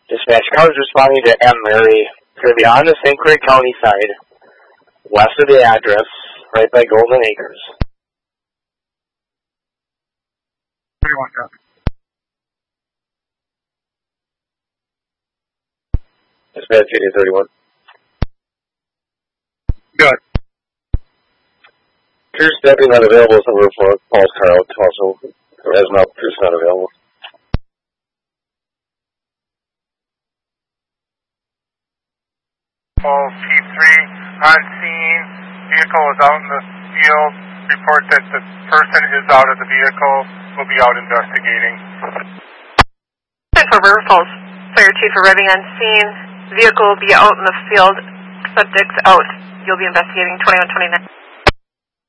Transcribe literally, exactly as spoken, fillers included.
Dispatch, cars responding to M. Mary. It's going to be on the Saint Croix County side, west of the address, right by Golden Acres. thirty-one, copy. Dispatch, eight thirty-one. Good. Pierce deputy not available, so we're for Paul's car out also. As not, Pierce not available. Paul P three on scene. Vehicle is out in the field. Report that the person is out of the vehicle. We'll be out investigating. For River Falls Fire Chief arriving on scene. Vehicle will be out in the field. Subjects out. You'll be investigating twenty-one twenty-nine.